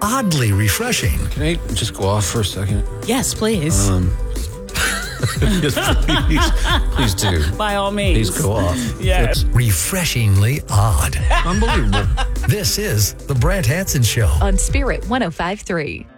oddly refreshing. Can I just go off for a second? Yes, please. Yes, please do. By all means. Please go off. Yes. Refreshingly odd. Unbelievable. This is The Brant Hanson Show. On Spirit 105.3.